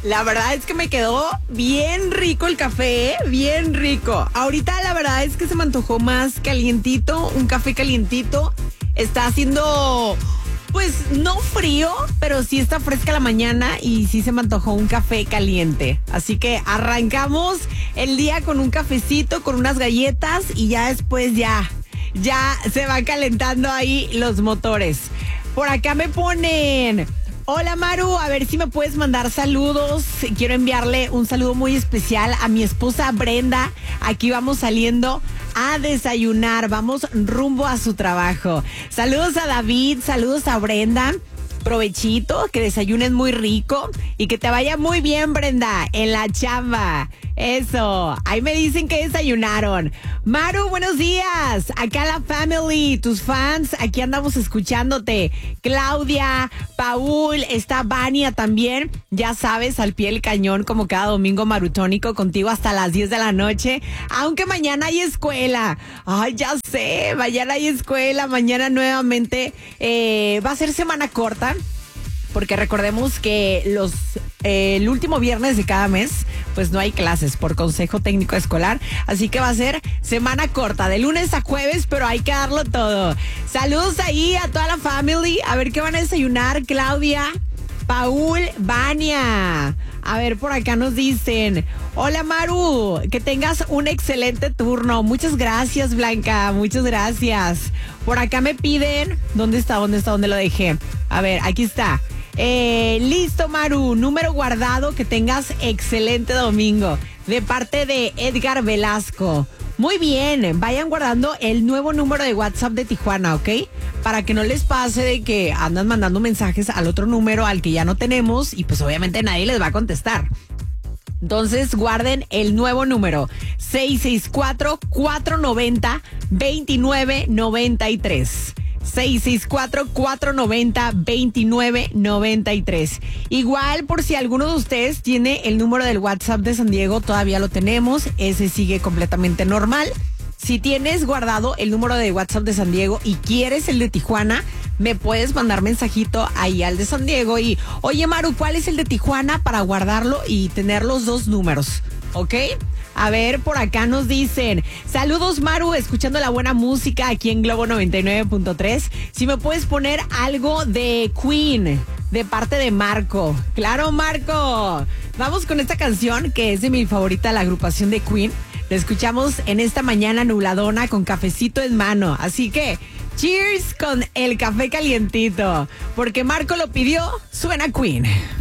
La verdad es que me quedó bien rico el café, bien rico. Ahorita la verdad es que se me antojó más calientito, un café calientito. Está haciendo, pues no frío, pero sí está fresca la mañana y sí se me antojó un café caliente. Así que arrancamos el día con un cafecito, con unas galletas y ya después ya se van calentando ahí los motores. Por acá me ponen... Hola Maru, a ver si me puedes mandar saludos. Quiero enviarle un saludo muy especial a mi esposa Brenda. Aquí vamos saliendo a desayunar, vamos rumbo a su trabajo. Saludos a David, saludos a Brenda. Provechito, que desayunes muy rico y que te vaya muy bien, Brenda, en la chamba. Eso, ahí me dicen que desayunaron. Maru, buenos días. Acá la family, tus fans, aquí andamos escuchándote. Claudia, Paul, está Vania también. Ya sabes, al pie del cañón, como cada domingo marutónico, contigo hasta las 10 de la noche. Aunque mañana hay escuela. Ay, ya sé, mañana hay escuela. Mañana nuevamente va a ser semana corta. Porque recordemos que el último viernes de cada mes, pues no hay clases por consejo técnico escolar. Así que va a ser semana corta, de lunes a jueves, pero hay que darlo todo. Saludos ahí a toda la family. A ver qué van a desayunar, Claudia, Paul, Vania. A ver, por acá nos dicen, hola Maru, que tengas un excelente turno. Muchas gracias, Blanca, muchas gracias. Por acá me piden, ¿dónde lo dejé? A ver, aquí está. Listo, Maru, número guardado, que tengas excelente domingo. De parte de Edgar Velasco. Muy bien, vayan guardando el nuevo número de WhatsApp de Tijuana, ¿ok? Para que no les pase de que andan mandando mensajes al otro número al que ya no tenemos y pues obviamente nadie les va a contestar. Entonces guarden el nuevo número 664-490-2993. 664-490-2993. Igual, por si alguno de ustedes tiene el número del WhatsApp de San Diego, todavía lo tenemos. Ese sigue completamente normal. Si tienes guardado el número de WhatsApp de San Diego y quieres el de Tijuana, me puedes mandar mensajito ahí al de San Diego y, oye Maru, ¿cuál es el de Tijuana? Para guardarlo y tener los dos números, ¿ok? A ver, por acá nos dicen, saludos Maru, escuchando la buena música aquí en Globo 99.3. Si me puedes poner algo de Queen, de parte de Marco. Claro, Marco. Vamos con esta canción que es de mi favorita, la agrupación de Queen. La escuchamos en esta mañana nubladona con cafecito en mano. Así que, cheers con el café calientito. Porque Marco lo pidió, suena Queen.